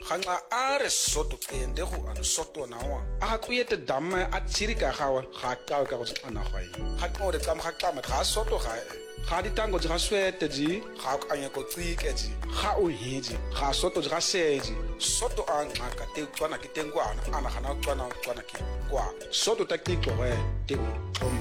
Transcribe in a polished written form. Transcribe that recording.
Ganga a re soto kende go an soto na wa a tloete damme a tsiri ka gawa ga ka ka go tsana gwa ga ka re tsam ga ka ga soto ga di tango ga swete ji ga ka anya ko tsike ji ga o hiji ga soto ga seji soto a ngaka te tswana ke tengwana ana gana tswana ke kwa soto ta ke tloge te